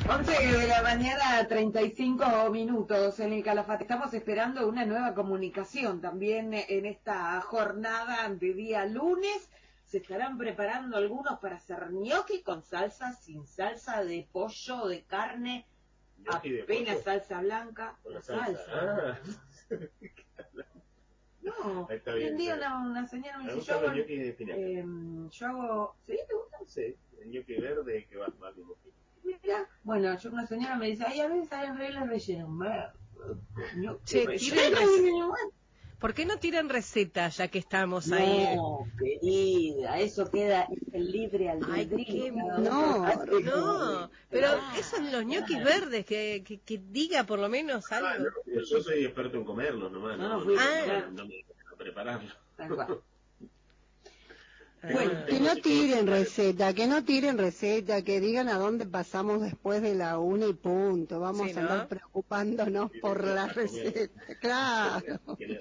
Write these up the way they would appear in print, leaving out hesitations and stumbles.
11 de la mañana, 35 minutos en el Calafate. Estamos esperando una nueva comunicación también en esta jornada de día lunes. Se estarán preparando algunos para hacer gnocchi con salsa, sin salsa, de pollo, de carne, apenas salsa blanca. Con la salsa. No, hoy en día una señora me dice, yo hago, ¿sí? ¿Te gusta? Sí, el gnocchi verde que va más bien. Mira, bueno, una señora me dice, ay, a veces hay reglas relleno. Che, ¿por qué no tiran recetas ya que estamos ahí? No, querida, eso queda libre albedrío. No, pero eso en los ñoquis verdes, que diga por lo menos algo. Yo soy experto en comerlos nomás, no me prepararlo. Bueno, que no tiren receta, que digan a dónde pasamos después de la 1 y punto. Vamos a andar preocupándonos por la receta. Claro.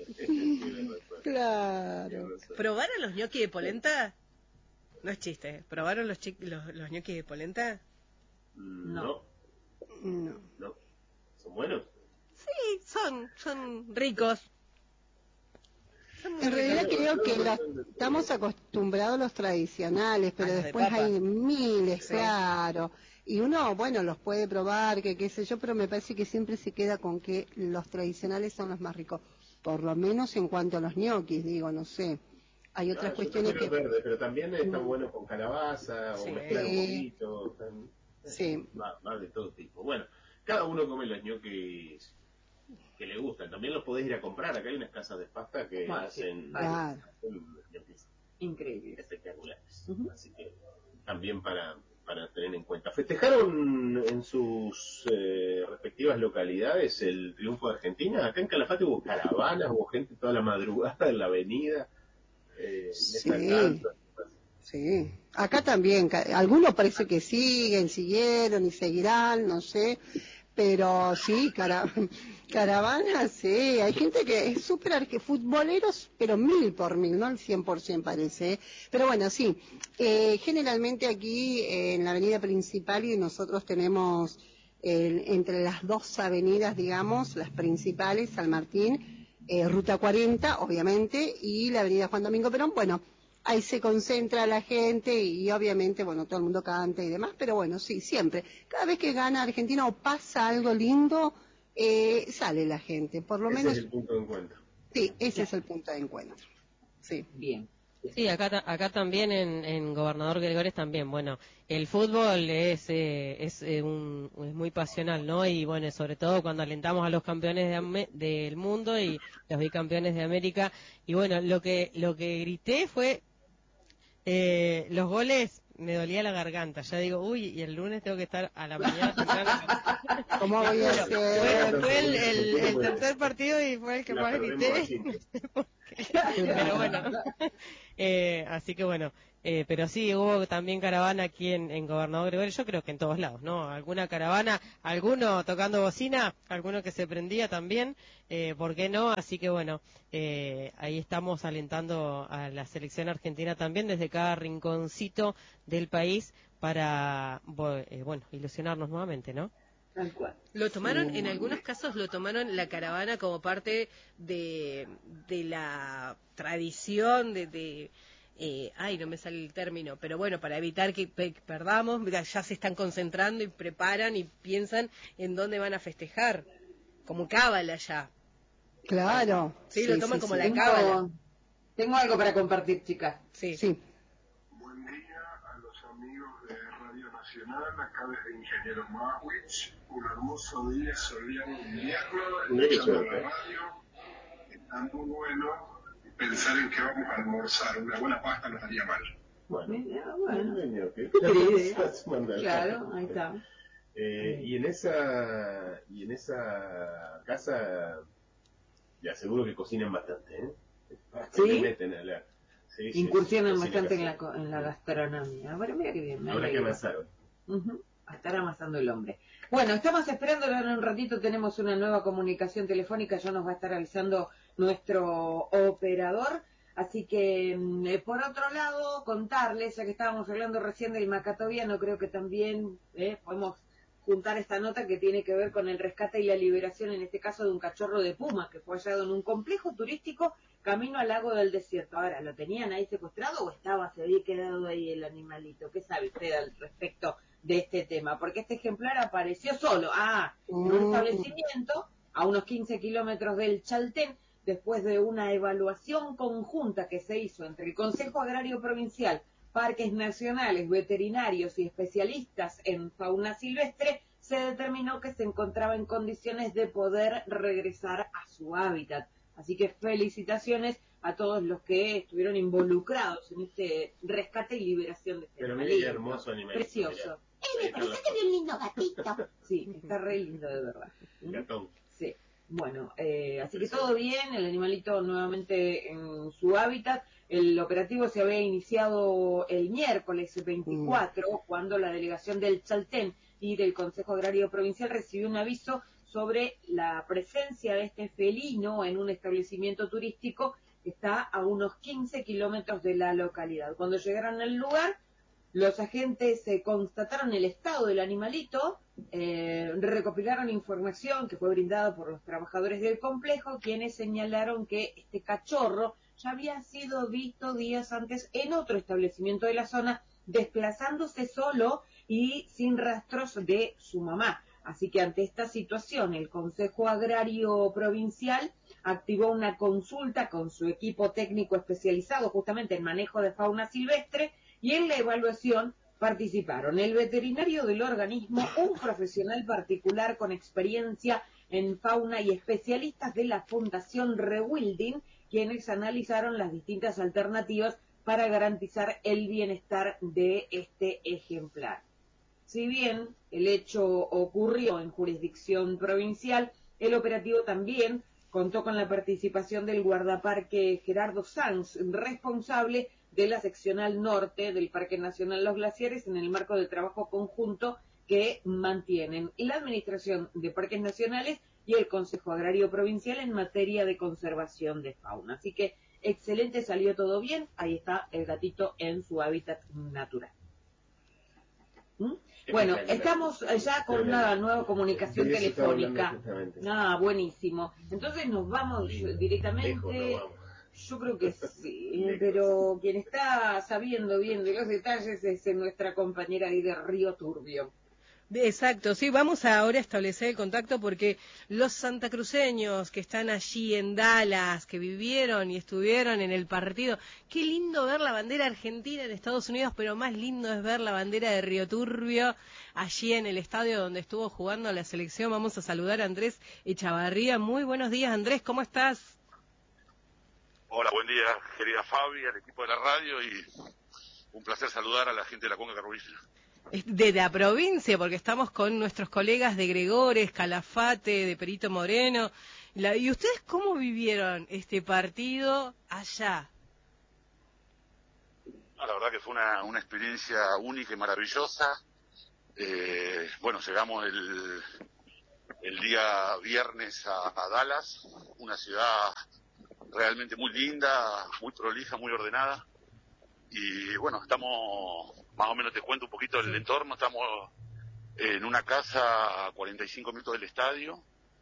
Claro. ¿Probaron los ñoquis de polenta? No es chiste. ¿Probaron los ñoquis de polenta? No. ¿Son buenos? Sí, son ricos. En realidad creo que estamos acostumbrados a los tradicionales, pero después hay miles, claro. Y uno, bueno, los puede probar, que qué sé yo, pero me parece que siempre se queda con que los tradicionales son los más ricos. Por lo menos en cuanto a los ñoquis, digo, no sé. Hay otras cuestiones que... Verde, pero también están buenos con calabaza o mezclar un poquito. Más de todo tipo. Bueno, cada uno come los ñoquis que le gustan. También los podés ir a comprar. Acá hay unas casas de pasta que hacen ñoquis increíbles, espectaculares. Así que también para tener en cuenta. ¿Festejaron en sus respectivas localidades el triunfo de Argentina? Acá en Calafate hubo caravanas, hubo gente toda la madrugada en la avenida. Sí, acá también. Algunos parece que siguieron y seguirán, no sé. Pero sí, caravanas, sí, hay gente que es súper futboleros, pero 1000%, no al 100% parece, pero bueno, sí, generalmente aquí en la avenida principal y nosotros tenemos entre las dos avenidas, digamos, las principales, San Martín, Ruta 40, obviamente, y la avenida Juan Domingo Perón, bueno, ahí se concentra la gente y obviamente, bueno, todo el mundo canta y demás, pero bueno, sí, siempre. Cada vez que gana Argentina o pasa algo lindo, sale la gente, por lo menos. Ese es el punto de encuentro. Sí, ese es el punto de encuentro. Sí. Bien. Sí, acá también en Gobernador Gregores también, bueno, el fútbol es muy pasional, ¿no? Y bueno, sobre todo cuando alentamos a los campeones del mundo y los bicampeones de América, y bueno, lo que grité fue los goles, me dolía la garganta, ya digo, uy, y el lunes tengo que estar a la mañana temprano. ¿Cómo voy a hacer? Fue el tercer partido y fue el que más grité. Pero bueno, así que bueno, pero sí, hubo también caravana aquí en Gobernador Gregorio, yo creo que en todos lados, ¿no? Alguna caravana, alguno tocando bocina, alguno que se prendía también, ¿por qué no? Así que bueno, ahí estamos alentando a la selección argentina también desde cada rinconcito del país para, bueno, ilusionarnos nuevamente, ¿no? Tal cual. Lo tomaron, en algunos casos lo tomaron la caravana como parte de la tradición ay, no me sale el término, pero bueno, para evitar que perdamos, ya se están concentrando y preparan y piensan en dónde van a festejar, como cábala ya. Claro. Sí, lo toman como la cábala. Tengo algo para compartir, chicas. Sí. Buen día a los amigos de Radio Nacional, acá desde Ingeniero Mawich, un hermoso día soleado de invierno, escuchando la radio, está muy bueno pensar en que vamos a almorzar, una buena pasta no estaría mal. Bueno, claro, ahí está. Y en esa casa, ya seguro que cocinan bastante, ¿eh? ¿Sí? Meten a la... incursionan bastante en la gastronomía. Bueno, mira qué bien. Ahora que amasaron. A estar amasando el hombre. Bueno, estamos esperando, en un ratito tenemos una nueva comunicación telefónica, ya nos va a estar avisando nuestro operador. Así que, por otro lado, contarles, ya que estábamos hablando recién del macatoviano, creo que también podemos juntar esta nota que tiene que ver con el rescate y la liberación, en este caso de un cachorro de puma que fue hallado en un complejo turístico camino al lago del desierto. Ahora, ¿lo tenían ahí secuestrado o se había quedado ahí el animalito? ¿Qué sabe usted al respecto de este tema? Porque este ejemplar apareció solo, en un establecimiento a unos 15 kilómetros del Chaltén, después de una evaluación conjunta que se hizo entre el Consejo Agrario Provincial, parques nacionales, veterinarios y especialistas en fauna silvestre, se determinó que se encontraba en condiciones de poder regresar a su hábitat. Así que felicitaciones a todos los que estuvieron involucrados en este rescate y liberación de este animalito. Pero mira, hermoso animal. Precioso. Me parece que es un lindo gatito. Sí, está re lindo de verdad. Gatón. Sí. Bueno, así que todo bien, el animalito nuevamente en su hábitat. El operativo se había iniciado el miércoles 24, cuando la delegación del Chaltén y del Consejo Agrario Provincial recibió un aviso sobre la presencia de este felino en un establecimiento turístico que está a unos 15 kilómetros de la localidad. Cuando llegaron al lugar, los agentes constataron el estado del animalito, recopilaron información que fue brindada por los trabajadores del complejo, quienes señalaron que este cachorro ya había sido visto días antes en otro establecimiento de la zona, desplazándose solo y sin rastros de su mamá. Así que ante esta situación, el Consejo Agrario Provincial activó una consulta con su equipo técnico especializado justamente en manejo de fauna silvestre, y en la evaluación participaron el veterinario del organismo, un profesional particular con experiencia en fauna y especialistas de la Fundación Rewilding, quienes analizaron las distintas alternativas para garantizar el bienestar de este ejemplar. Si bien el hecho ocurrió en jurisdicción provincial, el operativo también contó con la participación del guardaparque Gerardo Sanz, responsable de la seccional norte del Parque Nacional Los Glaciares, en el marco del trabajo conjunto que mantienen la Administración de Parques Nacionales y el Consejo Agrario Provincial en materia de conservación de fauna. Así que excelente, salió todo bien, ahí está el gatito en su hábitat natural. Bueno, estamos ya con una nueva comunicación telefónica. Buenísimo. Entonces nos vamos directamente. Yo creo que sí, pero quien está sabiendo bien de los detalles es nuestra compañera ahí de Río Turbio. Exacto, sí, vamos ahora a establecer el contacto porque los santacruceños que están allí en Dallas, que vivieron y estuvieron en el partido, qué lindo ver la bandera argentina en Estados Unidos, pero más lindo es ver la bandera de Río Turbio allí en el estadio donde estuvo jugando la selección. Vamos a saludar a Andrés Echavarría. Muy buenos días, Andrés, ¿cómo estás? Hola, buen día, querida Fabi, al equipo de la radio, y un placer saludar a la gente de la Cuenca Carbonífera. De la provincia, porque estamos con nuestros colegas de Gregores, Calafate, de Perito Moreno. ¿Y ustedes cómo vivieron este partido allá? La verdad que fue una experiencia única y maravillosa. Bueno, llegamos el día viernes a Dallas, una ciudad realmente muy linda, muy prolija, muy ordenada. Y bueno, estamos, más o menos te cuento un poquito el entorno, estamos en una casa a 45 minutos del estadio,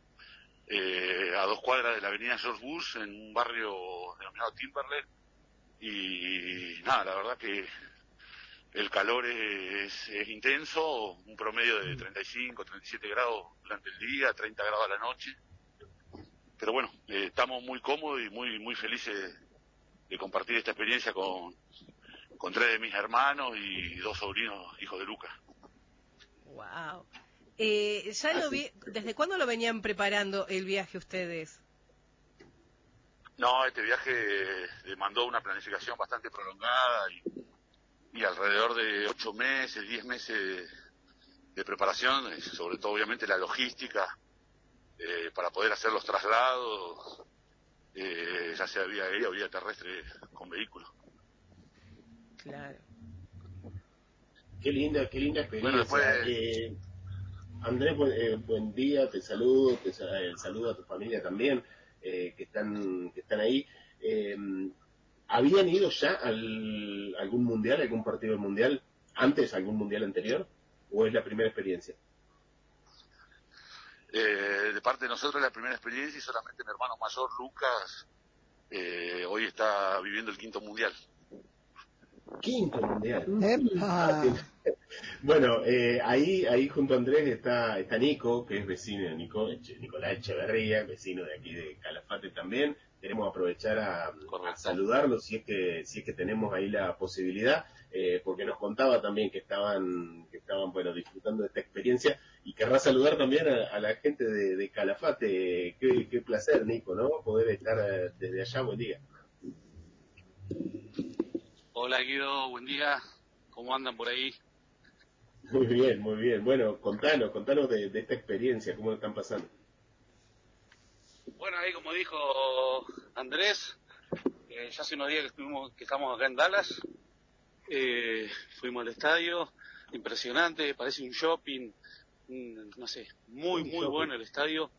a 2 cuadras de la avenida George Bush, en un barrio denominado Timberlake. Y nada, la verdad que el calor es intenso, un promedio de 35, 37 grados durante el día, 30 grados a la noche. Pero bueno, estamos muy cómodos y muy felices de compartir esta experiencia con 3 de mis hermanos y 2 sobrinos, hijos de Lucas. Wow. ¿Desde cuándo lo venían preparando el viaje ustedes? No, este viaje demandó una planificación bastante prolongada y alrededor de 8 meses, 10 meses de preparación, sobre todo obviamente la logística, para poder hacer los traslados, ya sea vía aérea o vía terrestre con vehículos. Claro. Qué linda experiencia. Bueno, después... Andrés, buen día, te saludo, saludo a tu familia también, que están ahí. ¿Habían ido ya a algún mundial, algún partido del mundial, antes, algún mundial anterior, o es la primera experiencia? De parte de nosotros es la primera experiencia y solamente mi hermano mayor, Lucas, hoy está viviendo el 5.º mundial. 5.º mundial. ¡Epa! Bueno, ahí junto a Andrés está Nico, que es vecino de Nicolás Echeverría, vecino de aquí de Calafate también. Queremos aprovechar a saludarlo si es que tenemos ahí la posibilidad, porque nos contaba también que estaban bueno, disfrutando de esta experiencia, y querrá saludar también a la gente de Calafate. Qué placer, Nico, ¿no? Poder estar desde allá. Buen día. Hola Guido, buen día. ¿Cómo andan por ahí? Muy bien, muy bien. Bueno, contanos de esta experiencia, cómo lo están pasando. Bueno, ahí como dijo Andrés, ya hace unos días que estamos acá en Dallas, fuimos al estadio, impresionante, parece un shopping, no sé, muy bueno el estadio,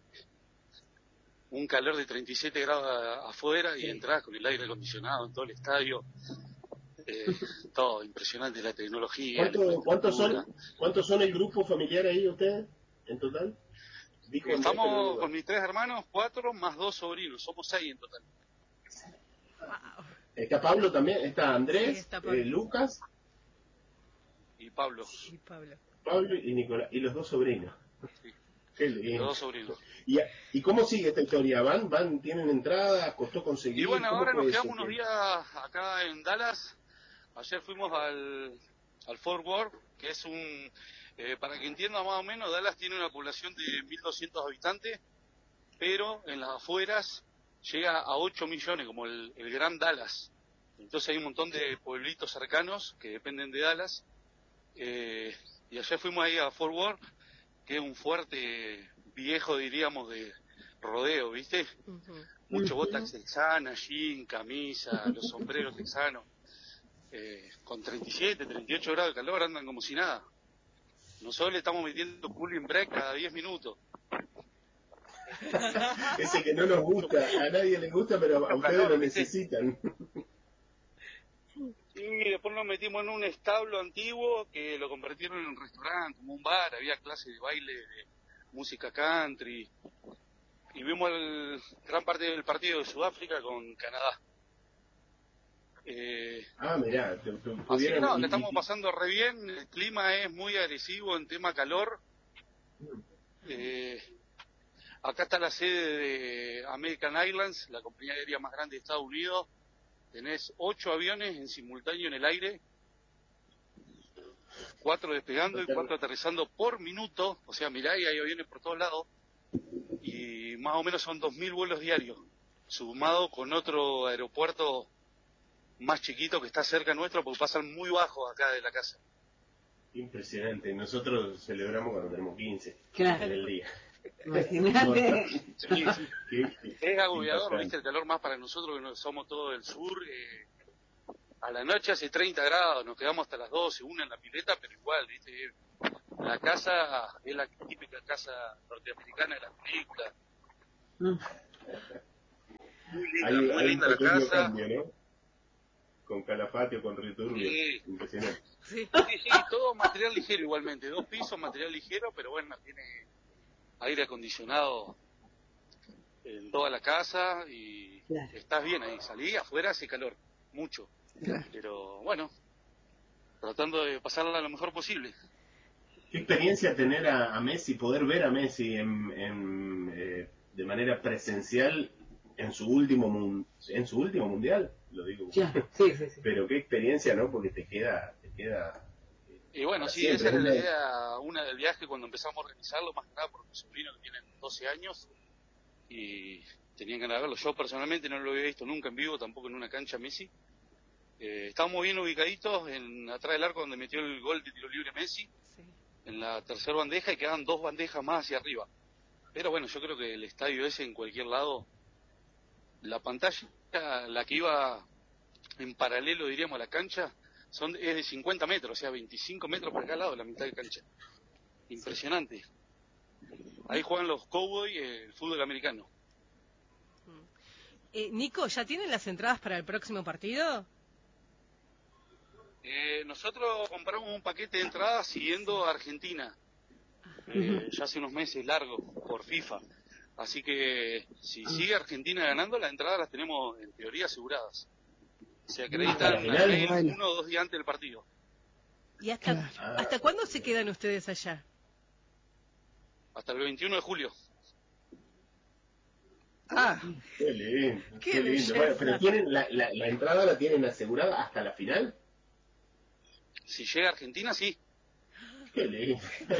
un calor de 37 grados afuera y entras con el aire acondicionado en todo el estadio, todo impresionante, la tecnología. ¿Cuántos son el grupo familiar ahí ustedes en total? Estamos con mis 3 hermanos, 4 más 2 sobrinos, somos 6 en total. Wow. Está Pablo también, está Andrés, sí, está Lucas y Pablo. Pablo y Nicolás, y los 2 sobrinos. Sí. Qué lindo. Los 2 sobrinos. ¿Y cómo sigue esta historia? ¿Tienen entrada? ¿Costó conseguir? Y bueno, ahora nos quedamos unos días acá en Dallas. Ayer fuimos al Fort Worth, que es para que entienda más o menos, Dallas tiene una población de 1.200 habitantes, pero en las afueras llega a 8 millones, como el Gran Dallas. Entonces hay un montón de pueblitos cercanos que dependen de Dallas. Y ayer fuimos ahí a Fort Worth, que es un fuerte viejo, diríamos, de rodeo, ¿viste? Mucho botas texanas, jean, camisa, los sombreros texanos. Con 37, 38 grados de calor andan como si nada. Nosotros le estamos metiendo cooling break cada 10 minutos. Ese que no nos gusta, a nadie le gusta, pero a ustedes lo necesitan. Y después nos metimos en un establo antiguo que lo convirtieron en un restaurante, como un bar, había clases de baile, de música country. Y vimos gran parte del partido de Sudáfrica con Canadá. Mirá, así que no, le estamos pasando re bien, el clima es muy agresivo en tema calor. Acá está la sede de American Airlines, la compañía aérea más grande de Estados Unidos. Tenés 8 aviones en simultáneo en el aire, 4 despegando y 4 aterrizando por minuto. O sea, mirá, y hay aviones por todos lados. Y más o menos son 2.000 vuelos diarios, sumado con otro aeropuerto más chiquito que está cerca nuestro, porque pasan muy bajos acá de la casa. Impresionante. Nosotros celebramos cuando tenemos 15 en el día. Imagínate. Sí. Es agobiador, viste, el calor más para nosotros que somos todo del sur. A la noche hace 30 grados, nos quedamos hasta las 12, una en la pileta, pero igual, viste, la casa es la típica casa norteamericana de las películas. Muy linda la casa. Cambio, ¿no? Con Calafate o con Río Turbio. Sí. Impresionante. Sí, todo material ligero igualmente, 2 pisos, material ligero, pero bueno, tiene aire acondicionado en toda la casa y estás bien ahí. Salí afuera, hace calor, mucho, pero bueno, tratando de pasarla lo mejor posible. ¿Qué experiencia tener a Messi, poder ver a Messi de manera presencial en su último mundial? Lo digo. Sí. Pero qué experiencia, ¿no? Porque te queda y bueno, sí, esa era la idea, una del viaje cuando empezamos a organizarlo, más que nada porque mis sobrinos tienen 12 años y tenían ganas de verlo. Yo personalmente no lo había visto nunca en vivo, tampoco en una cancha Messi. Estábamos bien ubicaditos atrás del arco donde metió el gol de tiro libre Messi, en la tercera bandeja, y quedaban 2 bandejas más hacia arriba. Pero bueno, yo creo que el estadio ese en cualquier lado, la pantalla, la que iba en paralelo, diríamos, a la cancha, es de 50 metros, o sea, 25 metros por cada lado, la mitad de cancha. Impresionante. Ahí juegan los Cowboys, el fútbol americano. Nico, ¿ya tienen las entradas para el próximo partido? Nosotros compramos un paquete de entradas siguiendo a Argentina. ya hace unos meses largo por FIFA. Así que si sigue Argentina ganando, las entradas las tenemos en teoría aseguradas. Se acreditan al 1 o 2 días antes del partido. ¿Y hasta cuándo se quedan ustedes allá? Hasta el 21 de julio. Qué lindo. Qué lindo. Bueno, pero tienen la entrada la tienen asegurada hasta la final. Si llega Argentina, sí. Qué lindo.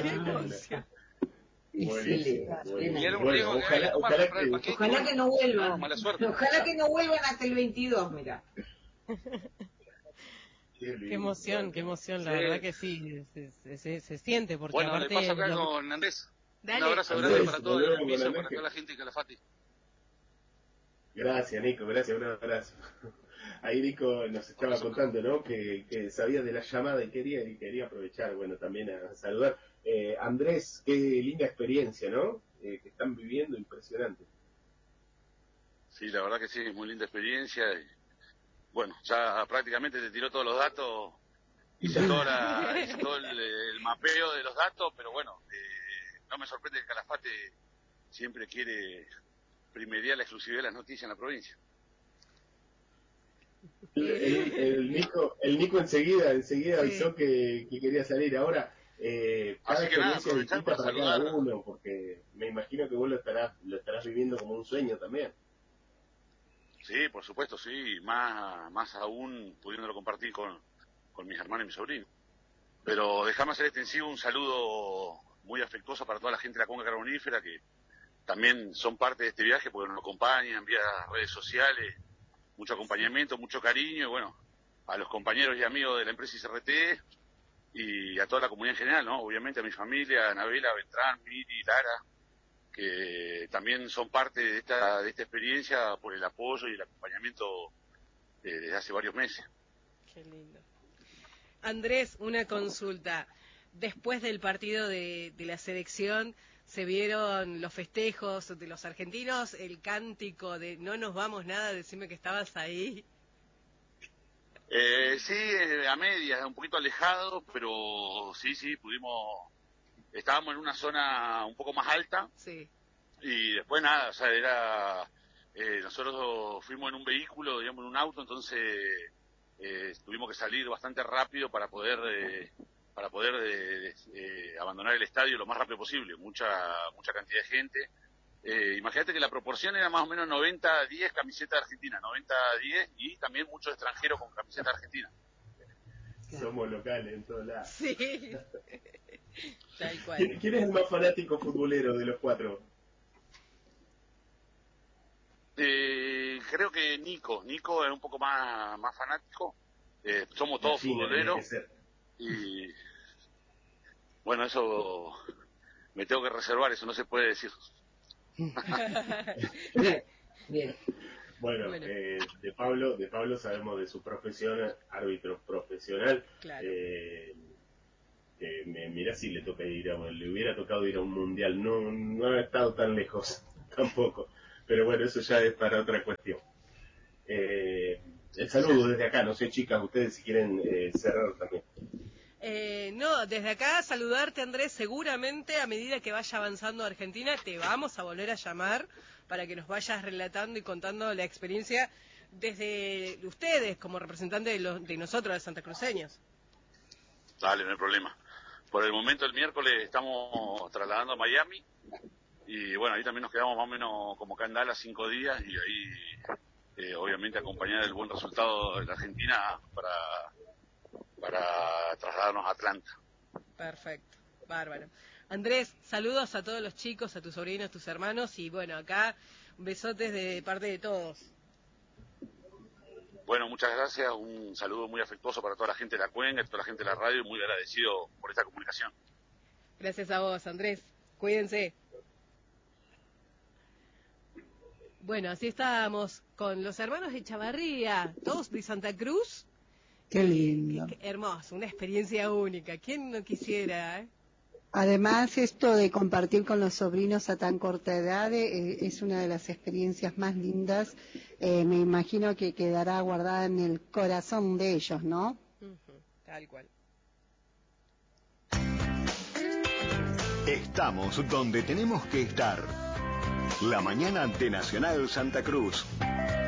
Bueno, ojalá que no vuelvan. No, mala suerte. Ojalá que no vuelvan hasta el 22, mira. Qué emoción, la verdad que sí, se siente, porque bueno, aparte... le paso acá con Andrés. Dale. Un abrazo grande para todo el piso, para toda la gente de Calafate. Gracias, Nico, gracias, un abrazo. Ahí Nico nos estaba contando, ¿no? Que sabía de la llamada y quería aprovechar, bueno, también a saludar. Andrés, qué linda experiencia, ¿no? Que están viviendo, impresionante. Sí, la verdad que sí, es muy linda experiencia. Y, bueno, ya prácticamente te tiró todos los datos, hice todo el mapeo de los datos, pero bueno, no me sorprende que Calafate siempre quiere primeriar la exclusividad de las noticias en la provincia. El Nico enseguida avisó que quería salir. Ahora, cada experiencia es distinta para cada uno, porque me imagino que vos lo estarás viviendo como un sueño también. Sí, por supuesto, sí, más aún pudiéndolo compartir con mis hermanos y mis sobrinos. Pero déjame hacer extensivo un saludo muy afectuoso para toda la gente de la Cuenca Carbonífera, que también son parte de este viaje, porque nos acompañan vía redes sociales, mucho acompañamiento, mucho cariño, y bueno, a los compañeros y amigos de la empresa ICRT y a toda la comunidad en general, ¿no? Obviamente a mi familia, a Anabela, Beltrán, Miri, Lara, que también son parte de esta experiencia por el apoyo y el acompañamiento desde hace varios meses. Qué lindo. Andrés, una consulta. Después del partido de la selección, ¿se vieron los festejos de los argentinos? El cántico de no nos vamos nada, decime que estabas ahí. Sí, a medias, un poquito alejado, pero sí, estábamos en una zona un poco más alta. Sí. Y después nada, o sea, nosotros fuimos en un vehículo, digamos, en un auto, entonces tuvimos que salir bastante rápido para poder abandonar el estadio lo más rápido posible, mucha cantidad de gente. Imagínate que la proporción era más o menos 90-10 camiseta argentina, 90-10 y también muchos extranjeros con camiseta argentina. Somos locales en todos lados. Sí. Tal cual. ¿Quién es el más fanático futbolero de los cuatro? Creo que Nico es un poco más fanático. Somos todos futboleros. Y bueno, eso me tengo que reservar, eso no se puede decir. Bien. Bueno, de Pablo sabemos de su profesión, árbitro profesional. Claro. Mirá si le hubiera tocado ir a un mundial, no ha estado tan lejos tampoco, pero bueno, eso ya es para otra cuestión. El saludo desde acá, no sé, chicas, ustedes si quieren cerrar también. No, desde acá saludarte, Andrés. Seguramente a medida que vaya avanzando Argentina te vamos a volver a llamar para que nos vayas relatando y contando la experiencia desde ustedes como representantes de nosotros, los santacruceños. Dale, no hay problema. Por el momento el miércoles estamos trasladando a Miami y bueno, ahí también nos quedamos más o menos como acá en Dallas 5 días y ahí obviamente acompañar el buen resultado de la Argentina para trasladarnos a Atlanta. Perfecto, bárbaro. Andrés, saludos a todos los chicos, a tus sobrinos, tus hermanos y bueno, acá besotes de parte de todos. Bueno, muchas gracias, un saludo muy afectuoso para toda la gente de la Cuenca, toda la gente de la radio, muy agradecido por esta comunicación. Gracias a vos, Andrés, cuídense. Bueno, así estábamos con los hermanos de Chavarría, todos de Santa Cruz. Qué lindo. Qué hermoso, una experiencia única. ¿Quién no quisiera? Además, esto de compartir con los sobrinos a tan corta edad es una de las experiencias más lindas. Me imagino que quedará guardada en el corazón de ellos, ¿no? Tal cual. Estamos donde tenemos que estar. La mañana de Nacional Santa Cruz.